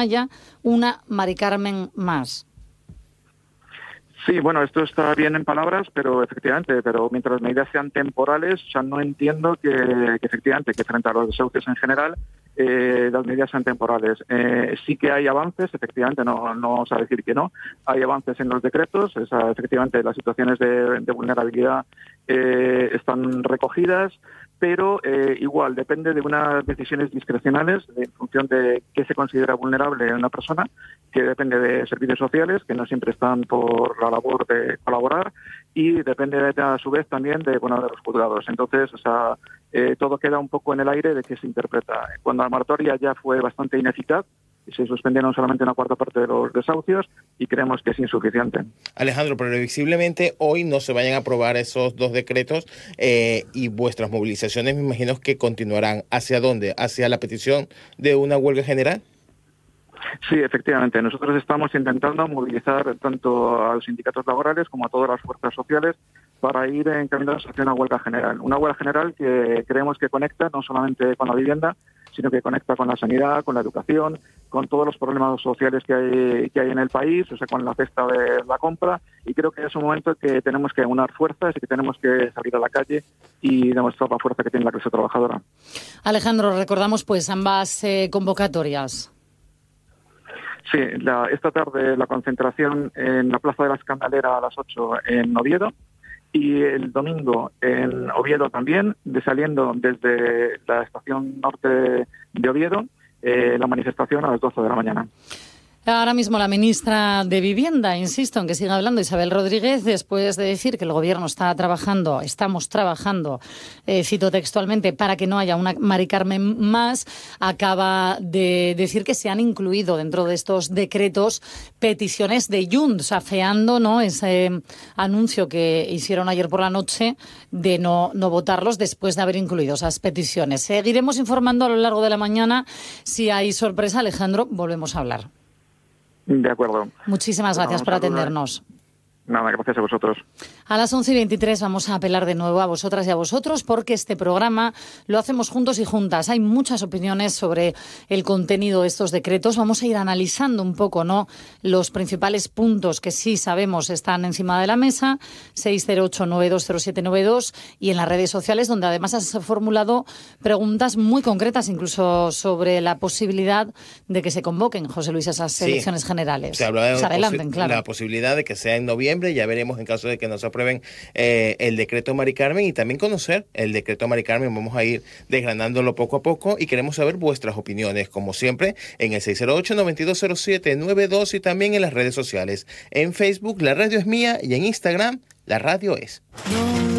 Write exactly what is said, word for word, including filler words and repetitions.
haya una Mari Carmen más. Sí, bueno, esto está bien en palabras, pero efectivamente, pero mientras las medidas sean temporales, o sea, no entiendo que, que efectivamente, que frente a los desahucios en general, eh, las medidas sean temporales. Eh, sí que hay avances, efectivamente, no, no vamos a decir que no, hay avances en los decretos, o sea, efectivamente las situaciones de, de vulnerabilidad eh, están recogidas, pero eh, igual depende de unas decisiones discrecionales en función de qué se considera vulnerable en una persona, que depende de servicios sociales, que no siempre están por la labor de colaborar, y depende de, a su vez también de, bueno, de los juzgados. Entonces, o sea, eh, todo queda un poco en el aire de qué se interpreta. Cuando la moratoria ya fue bastante ineficaz, se suspendieron solamente una cuarta parte de los desahucios y creemos que es insuficiente. Alejandro, previsiblemente hoy no se vayan a aprobar esos dos decretos eh, y vuestras movilizaciones me imagino que continuarán. ¿Hacia dónde? ¿Hacia la petición de una huelga general? Sí, efectivamente. Nosotros estamos intentando movilizar tanto a los sindicatos laborales como a todas las fuerzas sociales para ir encaminados hacia una huelga general. Una huelga general que creemos que conecta no solamente con la vivienda, sino que conecta con la sanidad, con la educación, con todos los problemas sociales que hay, que hay en el país, o sea, con la cesta de la compra, y creo que es un momento que tenemos que aunar fuerzas y que tenemos que salir a la calle y demostrar la fuerza que tiene la clase trabajadora. Alejandro, recordamos pues ambas eh, convocatorias. Sí, la, esta tarde la concentración en la Plaza de la Escandalera a las ocho en Oviedo, y el domingo en Oviedo también, de saliendo desde la estación norte de Oviedo, eh, la manifestación a las doce de la mañana. Ahora mismo la ministra de Vivienda, insisto en que siga hablando Isabel Rodríguez, después de decir que el Gobierno está trabajando, estamos trabajando, eh, cito textualmente, para que no haya una Mari Carmen más, acaba de decir que se han incluido dentro de estos decretos peticiones de Junts, afeando, ¿no?, ese anuncio que hicieron ayer por la noche de no, no votarlos después de haber incluido esas peticiones. Seguiremos informando a lo largo de la mañana. Si hay sorpresa, Alejandro, volvemos a hablar. De acuerdo. Muchísimas gracias por atendernos. Nada, gracias a vosotros. A las once y veintitrés vamos a apelar de nuevo a vosotras y a vosotros porque este programa lo hacemos juntos y juntas. Hay muchas opiniones sobre el contenido de estos decretos. Vamos a ir analizando un poco, ¿no?, los principales puntos que sí sabemos están encima de la mesa. seis cero ocho, nueve dos cero siete nueve dos y en las redes sociales, donde además has formulado preguntas muy concretas, incluso sobre la posibilidad de que se convoquen, José Luis, esas sí. elecciones generales. Se habla de se adelanten, claro. la posibilidad de que sea en noviembre. Ya veremos en caso de que no se aprueben eh, el decreto Mari Carmen, y también conocer el decreto Mari Carmen. Vamos a ir desgranándolo poco a poco y queremos saber vuestras opiniones, como siempre, en el seis cero ocho, nueve dos cero siete nueve dos y también en las redes sociales. En Facebook, La Radio es Mía, y en Instagram, La Radio es.